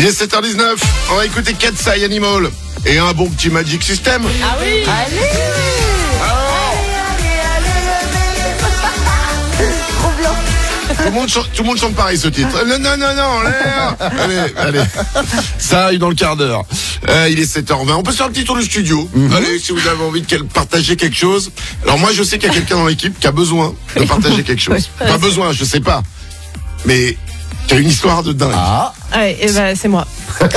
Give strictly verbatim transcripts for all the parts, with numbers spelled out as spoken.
Il est sept heures dix-neuf, on va écouter Katsai Animal et un bon petit Magic System. Ah oui. Allez. Tout le, monde chante, tout le monde chante pareil ce titre. Non, non, non, non, en l'air. Allez, allez. Ça arrive dans le quart d'heure. Euh, il est sept heures vingt. On peut faire un petit tour du studio. Mm-hmm. Allez, si vous avez envie de partager quelque chose. Alors moi, je sais qu'il y a quelqu'un dans l'équipe qui a besoin de partager quelque chose. Pas besoin, je sais pas. Mais qui a une histoire de dingue. Ah. Ouais, et ben c'est moi.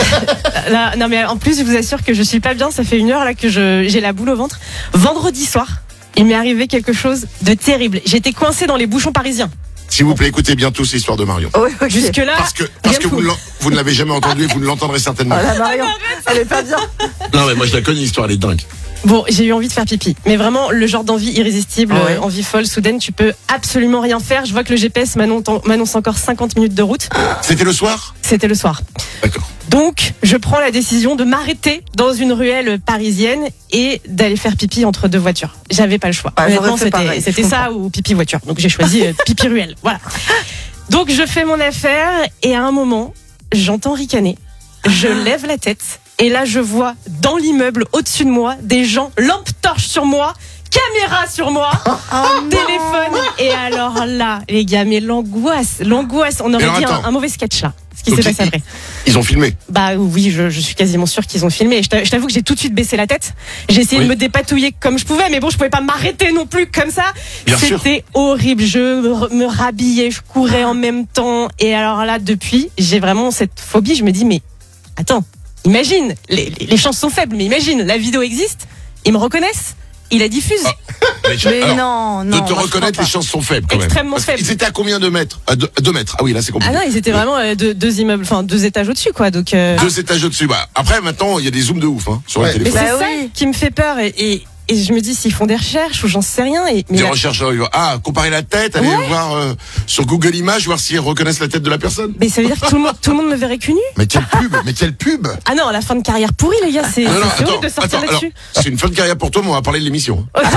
Là, non mais en plus, je vous assure que je suis pas bien. Ça fait une heure là que je, j'ai la boule au ventre. Vendredi soir, il m'est arrivé quelque chose de terrible. J'étais coincée dans les bouchons parisiens. S'il vous plaît, écoutez bien tous l'histoire de Marion. Oui, okay. Jusque-là. Parce que, parce que vous, vous ne l'avez jamais entendue et vous ne l'entendrez certainement. Oh, la Marion, elle est pas bien. Non, mais moi je la connais, l'histoire, elle est dingue. Bon, j'ai eu envie de faire pipi. Mais vraiment, le genre d'envie irrésistible, oh ouais. envie folle, soudaine, tu peux absolument rien faire. Je vois que le G P S m'annonce encore cinquante minutes de route. C'était le soir ? C'était le soir. D'accord. Donc, je prends la décision de m'arrêter dans une ruelle parisienne et d'aller faire pipi entre deux voitures. J'avais pas le choix. Ah, Honnêtement, c'était, c'était ça ou pipi voiture. Donc, j'ai choisi euh, pipi ruelle. Voilà. Donc, je fais mon affaire et à un moment, j'entends ricaner. Je lève la tête et là, je vois dans l'immeuble au-dessus de moi des gens, lampe torche sur moi, caméra sur moi, oh, téléphone. Et alors là, les gars, mais l'angoisse, l'angoisse. On aurait alors, dit un, attends. un mauvais sketch là. Ce qui Donc, s'est passé ils, après. Ils ont filmé. Bah oui, je, je suis quasiment sûre qu'ils ont filmé. Et je t'avoue que j'ai tout de suite baissé la tête. J'ai essayé oui. de me dépatouiller comme je pouvais, mais bon, je pouvais pas m'arrêter non plus comme ça. Bien C'était sûr. horrible. Je me, me rhabillais, je courais en même temps. Et alors là, depuis, j'ai vraiment cette phobie. Je me dis, mais attends, imagine, les, les, les chances sont faibles, mais imagine, la vidéo existe, ils me reconnaissent. Il la diffuse. Ah, mais je, mais alors, non, non. De te reconnaître, les chances sont faibles quand même. Extrêmement faibles. Ils étaient à combien de mètres ? À deux, deux mètres. Ah oui, là c'est compliqué. Ah non, ils étaient vraiment euh, deux, deux immeubles, enfin deux étages au-dessus, quoi. Donc euh... deux étages au-dessus. Bah après, maintenant, il y a des zooms de ouf hein, sur ouais. le téléphone. Mais c'est bah ça oui. qui me fait peur et, et, et je me dis s'ils font des recherches ou j'en sais rien. Et, mais des la... recherches, ah, comparer la tête, aller ouais. voir euh, sur Google Images, voir s'ils reconnaissent la tête de la personne. Mais ça veut dire que tout le monde, tout le monde me verrait cul nu. Mais quelle pub, mais quelle pub. Ah non, la fin de carrière pourrie les gars, c'est, non, non, c'est attends, horrible de sortir attends, là-dessus. Alors, c'est une fin de carrière pour toi, mais on va parler de l'émission. non,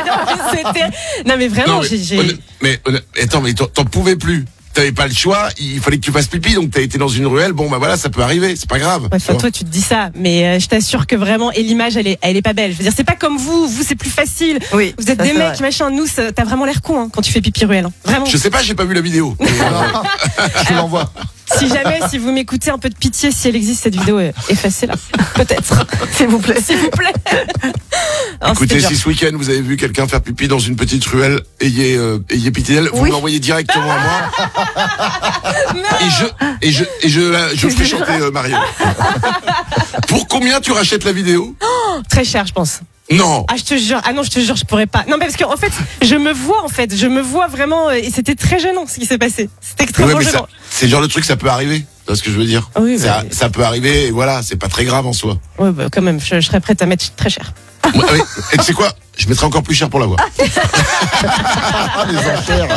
mais non mais vraiment, non, mais, j'ai, j'ai... Honnête, mais honnête, attends, mais t'en, t'en pouvais plus. T'avais pas le choix, il fallait que tu fasses pipi, donc t'as été dans une ruelle, bon bah voilà, ça peut arriver, c'est pas grave. Ouais, enfin, toi tu te dis ça, mais euh, je t'assure que vraiment, et l'image elle est, elle est pas belle. Je veux dire, c'est pas comme vous, vous c'est plus facile. Oui, vous êtes des mecs, vrai. machin, nous ça, t'as vraiment l'air con hein, quand tu fais pipi ruelle. Hein. Vraiment. Je sais pas, j'ai pas vu la vidéo. Je te l'envoie. Si jamais, si vous m'écoutez, un peu de pitié, si elle existe cette vidéo, effacez-la, peut-être. S'il vous plaît, s'il vous plaît. Non, écoutez, si ce week-end vous avez vu quelqu'un faire pipi dans une petite ruelle, ayez, euh, ayez pitié d'elle, vous oui. me l'envoyez directement à moi. et je, et je, et je, je fais chanter euh, Marion. Pour combien tu rachètes la vidéo ? Oh, très cher, je pense. Non. Ah, je te jure. Ah non, je te jure, je pourrais pas. Non, mais parce qu'en fait, je me vois, en fait, je me vois vraiment, et c'était très gênant ce qui s'est passé. C'était extrêmement ouais, gênant. Ça, c'est le genre de truc, ça peut arriver. Tu vois ce que je veux dire ? Oui, ça, bah, ça peut arriver, et voilà, c'est pas très grave en soi. Oui, bah, quand même, je, je serais prête à mettre très cher. Ouais, oui. Et tu sais quoi ? Je mettrai encore plus cher pour l'avoir. Les enchères.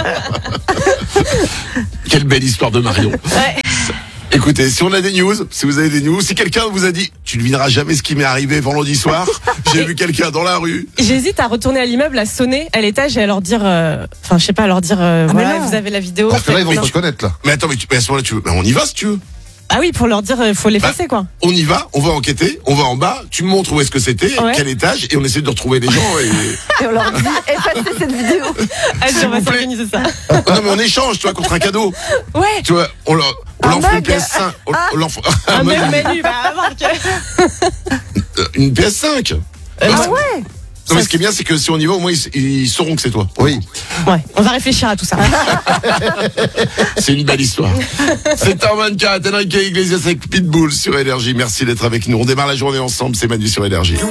Quelle belle histoire de Marion. Ouais. Écoutez, si on a des news, si vous avez des news, si quelqu'un vous a dit, tu ne devineras jamais ce qui m'est arrivé vendredi soir, j'ai vu quelqu'un dans la rue. J'hésite à retourner à l'immeuble, à sonner à l'étage et à leur dire, enfin, euh, je sais pas, à leur dire, euh, ah voilà, vous avez la vidéo. Parce que là, ils vont te reconnaître, là. Mais attends, mais, tu, mais à ce moment-là, tu veux, ben on y va si tu veux. Ah oui, pour leur dire, il faut l'effacer, bah, quoi. On y va, on va enquêter, on va en bas, tu me montres où est-ce que c'était, ouais. quel étage, et on essaie de retrouver les gens. Et, et on leur dit, effacez cette vidéo. Allez, on va s'organiser ça. Non, mais on échange, tu vois, contre un cadeau. Ouais. Tu vois, on leur, on leur fait une P S cinq. On, ah. on leur un, un menu, menu, bah, une P S cinq. Euh, ah ouais. Non, mais ce qui est bien, c'est que si on y va, au moins, ils, ils sauront que c'est toi. Oui. Ouais, on va réfléchir à tout ça. C'est une belle histoire. sept heures vingt-quatre, Enrique Iglesias avec Pitbull sur Énergie. Merci d'être avec nous. On démarre la journée ensemble, c'est Manu sur Énergie.